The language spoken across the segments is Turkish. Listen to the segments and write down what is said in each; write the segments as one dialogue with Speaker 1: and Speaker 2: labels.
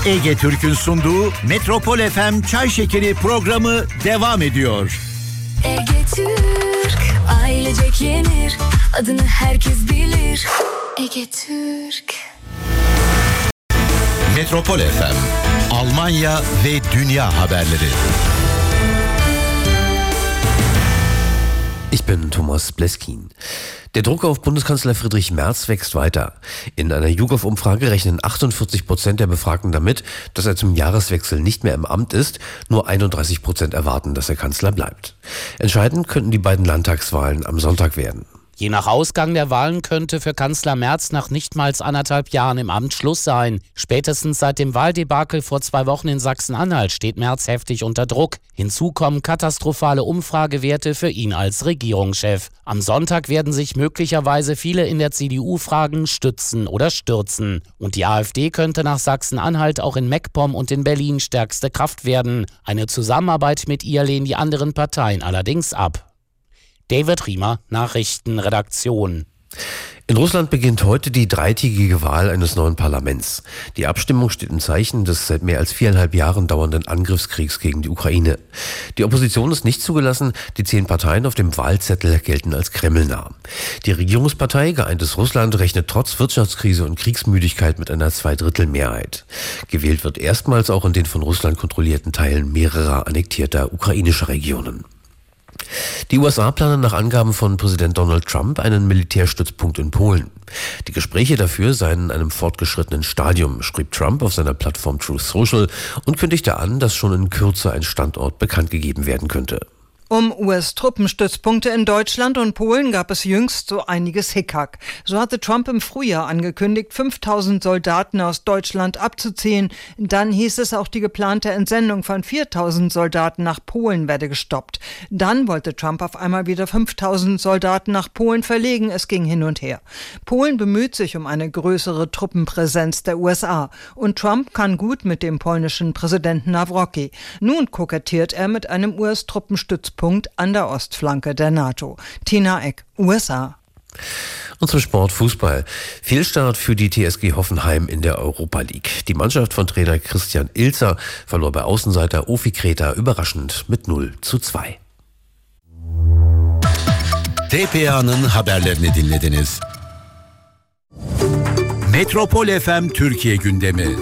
Speaker 1: Ege Türk'ün sunduğu Metropol FM Çay Şekeri programı devam ediyor.
Speaker 2: Ege Türk, ailecek yenir, adını herkes bilir. Ege Türk.
Speaker 1: Metropol FM, Almanya ve dünya haberleri.
Speaker 3: Ich bin Thomas Bleskin. Der Druck auf Bundeskanzler Friedrich Merz wächst weiter. In einer YouGov-Umfrage rechnen 48% der Befragten damit, dass er zum Jahreswechsel nicht mehr im Amt ist. Nur 31% erwarten, dass er Kanzler bleibt. Entscheidend könnten die beiden Landtagswahlen am Sonntag werden.
Speaker 4: Je nach Ausgang der Wahlen könnte für Kanzler Merz nach nicht mal 1,5 Jahren im Amt Schluss sein. Spätestens seit dem Wahldebakel vor 2 Wochen in Sachsen-Anhalt steht Merz heftig unter Druck. Hinzu kommen katastrophale Umfragewerte für ihn als Regierungschef. Am Sonntag werden sich möglicherweise viele in der CDU fragen, stützen oder stürzen. Und die AfD könnte nach Sachsen-Anhalt auch in MacPom und in Berlin stärkste Kraft werden. Eine Zusammenarbeit mit ihr lehnen die anderen Parteien allerdings ab. David Riemer, Nachrichtenredaktion.
Speaker 3: In Russland beginnt heute die 3-tägige Wahl eines neuen Parlaments. Die Abstimmung steht im Zeichen des seit mehr als 4,5 Jahren dauernden Angriffskriegs gegen die Ukraine. Die Opposition ist nicht zugelassen, die 10 Parteien auf dem Wahlzettel gelten als kremlnah. Die Regierungspartei Geeintes Russland rechnet trotz Wirtschaftskrise und Kriegsmüdigkeit mit einer 2/3-Mehrheit. Gewählt wird erstmals auch in den von Russland kontrollierten Teilen mehrerer annektierter ukrainischer Regionen. Die USA planen nach Angaben von Präsident Donald Trump einen Militärstützpunkt in Polen. Die Gespräche dafür seien in einem fortgeschrittenen Stadium, schrieb Trump auf seiner Plattform Truth Social und kündigte an, dass schon in Kürze ein Standort bekannt gegeben werden könnte.
Speaker 5: Um US-Truppenstützpunkte in Deutschland und Polen gab es jüngst so einiges Hickhack. So hatte Trump im Frühjahr angekündigt, 5.000 Soldaten aus Deutschland abzuziehen. Dann hieß es, auch die geplante Entsendung von 4.000 Soldaten nach Polen werde gestoppt. Dann wollte Trump auf einmal wieder 5.000 Soldaten nach Polen verlegen. Es ging hin und her. Polen bemüht sich um eine größere Truppenpräsenz der USA. Und Trump kann gut mit dem polnischen Präsidenten Nawrocki. Nun kokettiert er mit einem US-Truppenstützpunkt an der Ostflanke der NATO. Tina Eck, USA.
Speaker 3: Und zum Sport Fußball. Fehlstart für die TSG Hoffenheim in der Europa League. Die Mannschaft von Trainer Christian Ilzer verlor bei Außenseiter Ofi Kreta überraschend mit 0:2.
Speaker 1: TPA'nın haberlerini dinlediniz. Metropol FM Türkiye gündemi.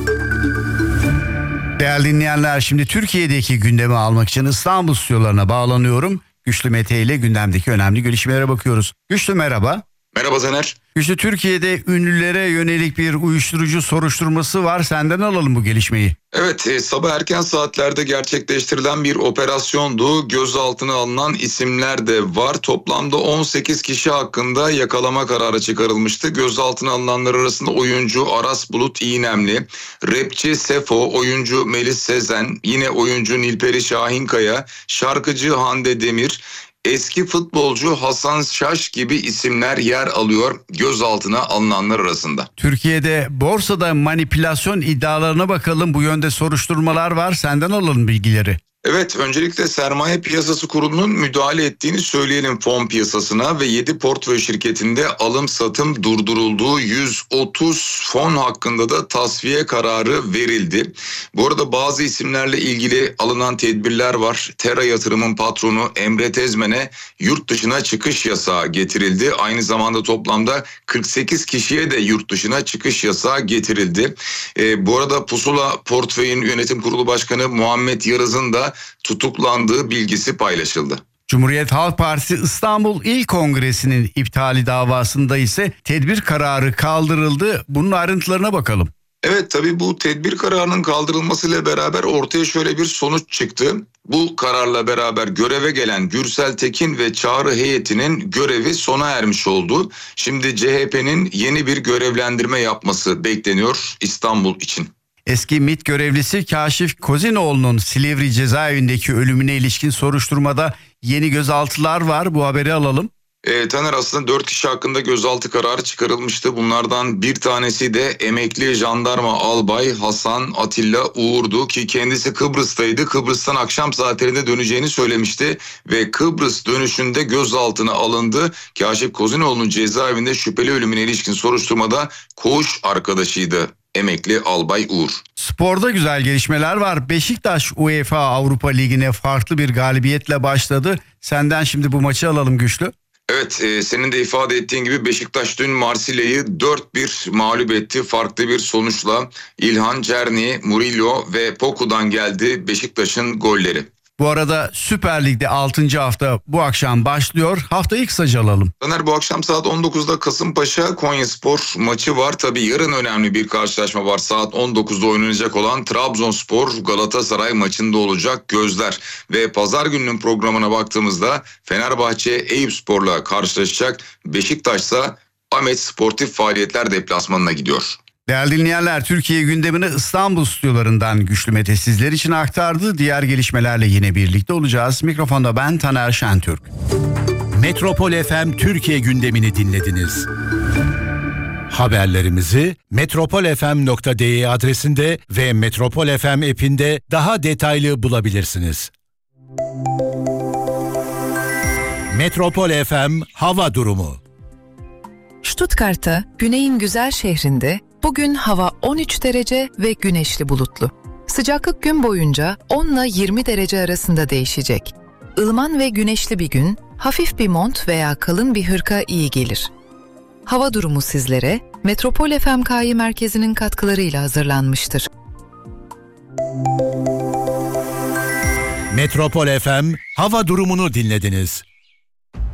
Speaker 6: Değerli dinleyenler, şimdi Türkiye'deki gündemi almak için İstanbul stüdyolarına bağlanıyorum. Güçlü Mete ile gündemdeki önemli gelişmelere bakıyoruz. Güçlü merhaba.
Speaker 7: Merhaba Zener.
Speaker 6: Güçlü, Türkiye'de ünlülere yönelik bir uyuşturucu soruşturması var. Senden alalım bu gelişmeyi.
Speaker 7: Evet, sabah erken saatlerde gerçekleştirilen bir operasyondu. Gözaltına alınan isimler de var. Toplamda 18 kişi hakkında yakalama kararı çıkarılmıştı. Gözaltına alınanlar arasında oyuncu Aras Bulut İğnemli, rapçi Sefo, oyuncu Melis Sezen, yine oyuncu Nilperi Şahinkaya, şarkıcı Hande Demir, eski futbolcu Hasan Şaş gibi isimler yer alıyor gözaltına alınanlar arasında.
Speaker 6: Türkiye'de borsada manipülasyon iddialarına bakalım. Bu yönde soruşturmalar var. Senden alalım bilgileri.
Speaker 7: Evet, öncelikle Sermaye Piyasası Kurulu'nun müdahale ettiğini söyleyelim fon piyasasına ve 7 portföy şirketinde alım satım durdurulduğu 130 fon hakkında da tasfiye kararı verildi. Bu arada bazı isimlerle ilgili alınan tedbirler var. Tera Yatırım'ın patronu Emre Tezmen'e yurt dışına çıkış yasağı getirildi. Aynı zamanda toplamda 48 kişiye de yurt dışına çıkış yasağı getirildi. Bu arada Pusula Portföy'ün yönetim kurulu başkanı Muhammed Yarız'ın da tutuklandığı bilgisi paylaşıldı.
Speaker 6: Cumhuriyet Halk Partisi İstanbul İl Kongresi'nin iptali davasında ise tedbir kararı kaldırıldı. Bunun ayrıntılarına bakalım.
Speaker 7: Evet, tabii bu tedbir kararının kaldırılmasıyla beraber ortaya şöyle bir sonuç çıktı. Bu kararla beraber göreve gelen Gürsel Tekin ve Çağrı heyetinin görevi sona ermiş oldu. Şimdi CHP'nin yeni bir görevlendirme yapması bekleniyor İstanbul için.
Speaker 6: Eski MİT görevlisi Kaşif Kozinoğlu'nun Silivri cezaevindeki ölümüne ilişkin soruşturmada yeni gözaltılar var. Bu haberi alalım.
Speaker 7: Taner, aslında 4 kişi hakkında gözaltı kararı çıkarılmıştı. Bunlardan bir tanesi de emekli jandarma albay Hasan Atilla Uğur'du ki kendisi Kıbrıs'taydı. Kıbrıs'tan akşam saatlerinde döneceğini söylemişti ve Kıbrıs dönüşünde gözaltına alındı. Kaşif Kozinoğlu'nun cezaevinde şüpheli ölümüne ilişkin soruşturmada koğuş arkadaşıydı emekli albay Uğur.
Speaker 6: Sporda güzel gelişmeler var. Beşiktaş UEFA Avrupa Ligi'ne farklı bir galibiyetle başladı. Senden şimdi bu maçı alalım Güçlü.
Speaker 7: Evet, senin de ifade ettiğin gibi Beşiktaş dün Marsilya'yı 4-1 mağlup etti. Farklı bir sonuçla İlhan, Cerny, Murillo ve Poku'dan geldi Beşiktaş'ın golleri.
Speaker 6: Bu arada Süper Lig'de 6. hafta bu akşam başlıyor. Haftayı kısaca alalım.
Speaker 7: Taner, bu akşam saat 19'da Kasımpaşa Konyaspor maçı var. Tabii yarın önemli bir karşılaşma var. Saat 19'da oynanacak olan Trabzonspor Galatasaray maçında olacak gözler. Ve pazar gününün programına baktığımızda Fenerbahçe Eyüpspor'la karşılaşacak. Beşiktaş ise Ahmet Sportif Faaliyetler deplasmanına gidiyor.
Speaker 6: Değerli dinleyenler, Türkiye gündemini İstanbul stüdyolarından Güçlü Mete sizler için aktardı. Diğer gelişmelerle yine birlikte olacağız. Mikrofonda ben Taner Şentürk.
Speaker 1: Metropol FM Türkiye gündemini dinlediniz. Haberlerimizi metropolfm.de adresinde ve Metropol FM app'inde daha detaylı bulabilirsiniz. Metropol FM hava durumu.
Speaker 8: Stuttgart'ta, güneyin güzel şehrinde bugün hava 13 derece ve güneşli bulutlu. Sıcaklık gün boyunca 10 ile 20 derece arasında değişecek. Ilıman ve güneşli bir gün, hafif bir mont veya kalın bir hırka iyi gelir. Hava durumu sizlere Metropol FMK'yı merkezinin katkılarıyla hazırlanmıştır.
Speaker 1: Metropol FM hava durumunu dinlediniz.